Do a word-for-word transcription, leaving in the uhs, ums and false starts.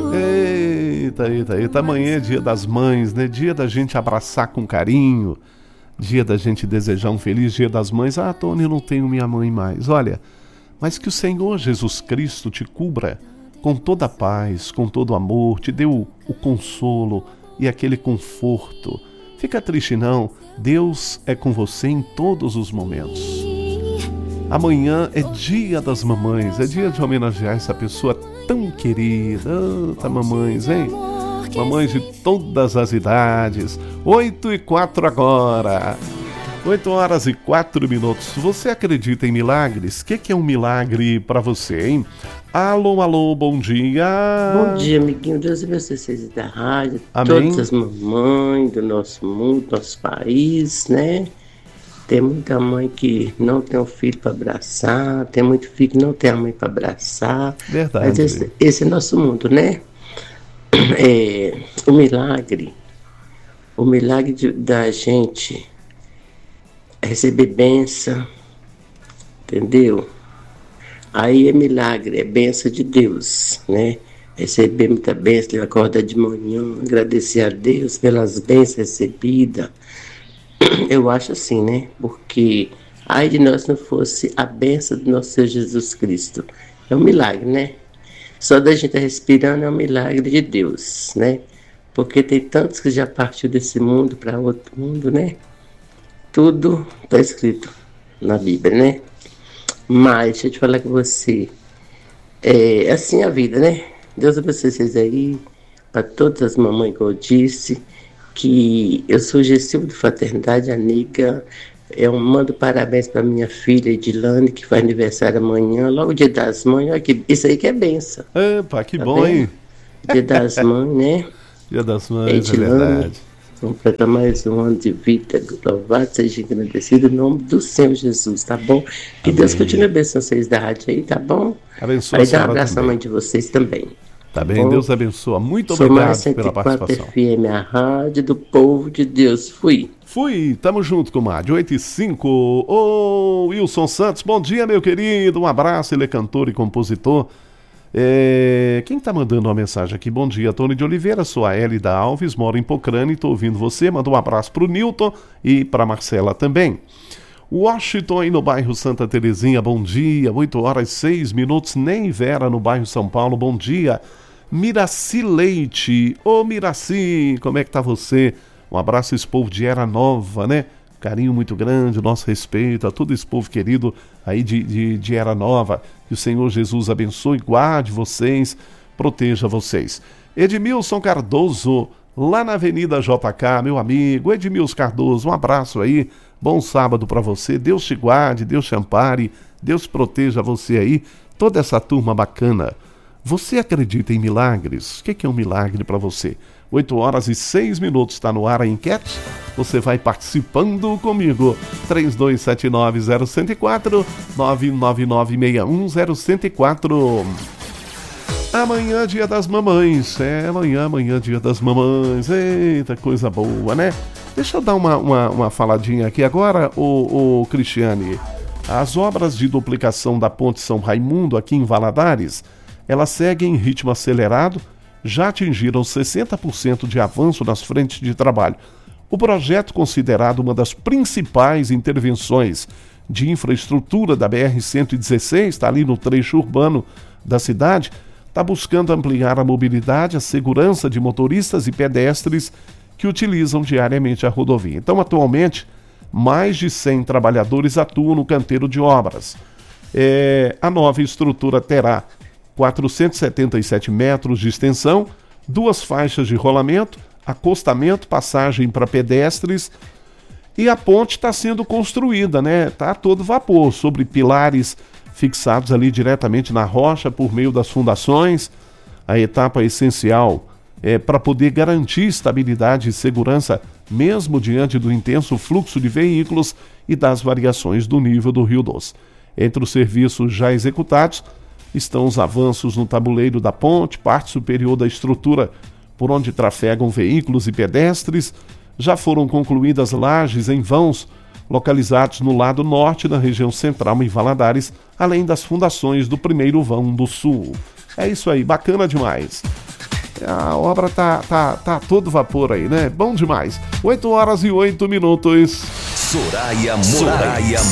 Eita, eita, eita. Amanhã é dia das mães, né? Dia da gente abraçar com carinho. Dia da gente desejar um feliz dia das mães. Ah, Tony, eu não tenho minha mãe mais. Olha, mas que o Senhor Jesus Cristo te cubra com toda a paz, com todo o amor, te dê o, o consolo e aquele conforto. Fica triste não, Deus é com você em todos os momentos. Amanhã é dia das mamães, é dia de homenagear essa pessoa tão querida. Eita, mamães, hein? Mamães de todas as idades. Oito e quatro agora. Oito horas e quatro minutos. Você acredita em milagres? O que, que é um milagre para você, hein? Alô, alô, bom dia. Bom dia, amiguinho. Deus abençoe vocês da rádio. Amém. Todas as mamães do nosso mundo, nosso país, né? Tem muita mãe que não tem um filho para abraçar, tem muito filho que não tem a mãe para abraçar. Verdade. Mas esse, esse é nosso mundo, né? É, o milagre, o milagre de, da gente receber bênção, entendeu? Aí é milagre, é bênção de Deus, né? Receber muita bênção, acordar de manhã, agradecer a Deus pelas bênçãos recebidas. Eu acho assim, né? Porque ai de nós não fosse a bênção do nosso Senhor Jesus Cristo. É um milagre, né? Só da gente estar respirando é um milagre de Deus, né? Porque tem tantos que já partiu desse mundo para outro mundo, né? Tudo está escrito na Bíblia, né? Mas, deixa eu te falar com você, é assim a vida, né? Deus abençoe vocês aí, para todas as mamães que eu disse, que eu sou Gessilva de Fraternidade Amiga. Eu mando parabéns para minha filha Edilane, que faz aniversário amanhã, logo dia das mães. Olha que, isso aí que é benção. Epa, que Tá bom, bem? hein? Dia das mães, né? Dia das mães, Edilane, é verdade. completa mais um ano de vida. Louvado seja agradecido em nome do Senhor Jesus, tá bom? Que Amém. Deus continue abençoando vocês da rádio aí, tá bom? Abençoa Aí a dá um senhora abraço à também. mãe de vocês também. Tá bem, bom? Deus abençoa. Muito Sou mais obrigado pela cento e quatro participação. F M, a rádio do povo de Deus. Fui. Fui, tamo junto, comadre. oito e cinco. Ô, Wilson Santos, bom dia, meu querido. Um abraço, ele é cantor e compositor. É... Quem tá mandando uma mensagem aqui? Bom dia, Tony de Oliveira, sou a Hélida Alves, moro em Pocrane, tô ouvindo você. Manda um abraço pro Nilton e pra Marcela também. Washington aí no bairro Santa Terezinha, bom dia. oito horas e seis minutos. Nem Vera no bairro São Paulo, bom dia. Miraci Leite, ô Miraci, como é que tá você? Um abraço a esse povo de Era Nova, né? Carinho muito grande, nosso respeito a todo esse povo querido aí de, de, de Era Nova. Que o Senhor Jesus abençoe, guarde vocês, proteja vocês. Edmilson Cardoso, lá na Avenida J K, meu amigo. Edmilson Cardoso, um abraço aí. Bom sábado para você. Deus te guarde, Deus te ampare, Deus proteja você aí. Toda essa turma bacana. Você acredita em milagres? O que é um milagre para você? oito horas e seis minutos, está no ar a enquete. Você vai participando comigo. três dois sete nove zero um quatro, nove nove nove seis um zero um quatro. Amanhã, dia das mamães. É, amanhã, amanhã, dia das mamães. Eita, coisa boa, né? Deixa eu dar uma, uma, uma faladinha aqui agora, ô, ô Cristiane. As obras de duplicação da Ponte São Raimundo, aqui em Valadares, elas seguem em ritmo acelerado, já atingiram sessenta por cento de avanço nas frentes de trabalho. O projeto, considerado uma das principais intervenções de infraestrutura da B R cento e dezesseis, está ali no trecho urbano da cidade, está buscando ampliar a mobilidade, a segurança de motoristas e pedestres que utilizam diariamente a rodovia. Então, atualmente, mais de cem trabalhadores atuam no canteiro de obras. É, a nova estrutura terá quatrocentos e setenta e sete metros de extensão, duas faixas de rolamento, acostamento, passagem para pedestres, e a ponte está sendo construída, né? Está a todo vapor, sobre pilares fixados ali diretamente na rocha por meio das fundações. A etapa essencial é para poder garantir estabilidade e segurança, mesmo diante do intenso fluxo de veículos e das variações do nível do Rio Doce. Entre os serviços já executados estão os avanços no tabuleiro da ponte, parte superior da estrutura por onde trafegam veículos e pedestres. Já foram concluídas lajes em vãos localizados no lado norte, na região central em Valadares, além das fundações do primeiro vão do sul. É isso aí, bacana demais. A obra tá, tá, tá a todo vapor aí, né? Bom demais. oito horas e oito minutos. Soraya Moraes.